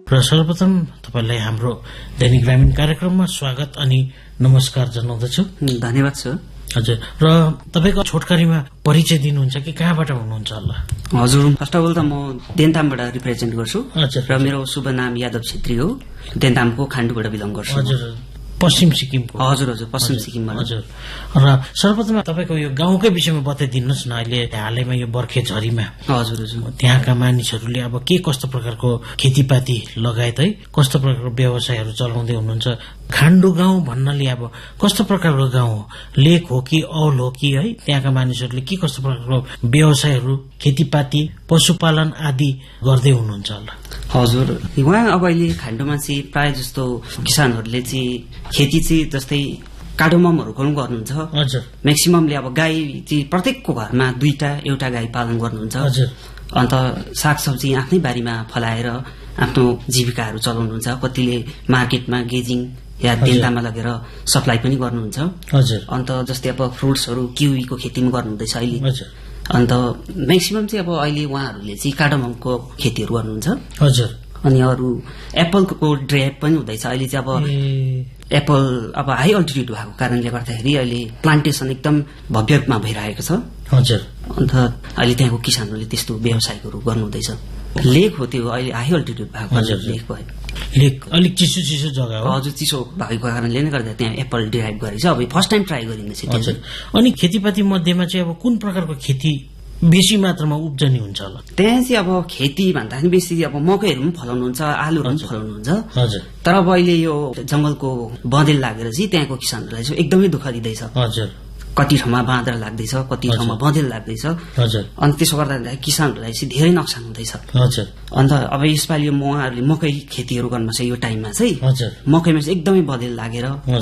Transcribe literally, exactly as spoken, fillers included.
र सर्वप्रथम तपाईलाई हाम्रो दैनिक ग्रामीण कार्यक्रममा स्वागत अनि नमस्कार जनाउँदछु। धन्यवाद सर। हजुर, र तपाईको छोटकरीमा परिचय दिनुहुन्छ कि कहाँबाट हुनुहुन्छ होला? हजुर, फर्स्ट अफ अल त म देन्तामबाट रिप्रेजेन्ट गर्छु। हजुर, र मेरो शुभ नाम यादव छेत्री हो। देन्तामको खाण्डुबाट बिलङ गर्छु। हजुर, पश्चिम सिक्किमको? हजुर हजुर, पश्चिम सिक्किमबाट। हजुर, र सर्वप्रथम तपाईको यो गाउँकै विषयमा बताइदिनुहोस् न। अहिले हालैमा यो बर्खे झरीमा हजुर हजुर त्यहाँका मानिसहरूले अब के कस्तो प्रकारको खेतीपाती लगायत है कस्तो प्रकारको व्यवसायहरू चलाउँदै हुनुहुन्छ? खाण्डु गाउँ भन्नाले अब कस्तो प्रकारको गाउँ हो? लेक हो कि औल हो कि है? त्यहाँका मानिसहरूले के कस्तो प्रकारको व्यवसायहरू, खेतीपाती, पशुपालन आदि गर्दै हुनुहुन्छ होला? हजुर, उहाँ अब अहिले खाण्डुमा चाहिँ प्राय जस्तो किसानहरूले चाहिँ खेती चाहिँ जस्तै कार्डममहरू पनि गर्नुहुन्छ। हजुर, म्याक्सिममले अब गाई चाहिँ प्रत्येकको घरमा दुईटा एउटा गाई पालन गर्नुहुन्छ। हजुर, अन्त सागसब्जी आफ्नै बारीमा फलाएर आफ्नो जीविकाहरू चलाउनुहुन्छ। कतिले मार्केटमा गेजिङ या देन्तामा लगेर सप्लाई पनि गर्नुहुन्छ। हजुर, अन्त जस्तै अब फ्रुट्सहरू किवीको खेती पनि गर्नुहुँदैछ अहिले। हजुर, अन्त म्याक्सिमम चाहिँ अब अहिले उहाँहरूले चाहिँ कार्डममको खेतीहरू गर्नुहुन्छ। हजुर, अनि अरू एप्पलको ड्राइभ पनि हुँदैछ अहिले चाहिँ। अब एप्पल अब हाई अल्टिट्युड भएको कारणले गर्दाखेरि अहिले प्लान्टेसन एकदम भव्य रूपमा भइरहेको छ। हजुर, अन्त अहिले त्यहाँको किसानहरूले त्यस्तो व्यवसायहरू गर्नुहुँदैछ। लेक हो त्यो अहिले हाई अल्टिट्युड भएको लेक भयो। लेक अलिक चिसो चिसो जग्गा हो। हजुर, चिसो भएको कारणले नै गर्दा त्यहाँ एप्पल डिराइभ गरेको छ। अब फर्स्ट टाइम ट्राई गरिँदैछ। हजुर, अनि खेतीपाती मध्येमा चाहिँ अब कुन प्रकारको खेती बेसी मात्रामा उब्जनी हुन्छ होला? त्यहाँ चाहिँ अब खेती भन्दाखेरि बेसी अब मकैहरू पनि फलाउनुहुन्छ, आलुहरू पनि फलाउनुहुन्छ। हजुर, तर अब अहिले यो जंगलको बँदेल लागेर चाहिँ त्यहाँको किसानहरूलाई चाहिँ एकदमै दुःख दिँदैछ। हजुर, कति ठाउँमा बाँदर लाग्दैछ, कति ठाउँमा बँदेल लाग्दैछ। हजुर, अनि त्यसो गर्दा किसानहरूलाई चाहिँ धेरै नोक्सान हुँदैछ। हजुर, अन्त अब यसपालि उहाँहरूले मकै खेतीहरू गर्नु छ यो टाइममा चाहिँ। हजुर, मकैमा चाहिँ एकदमै बँदेल लागेर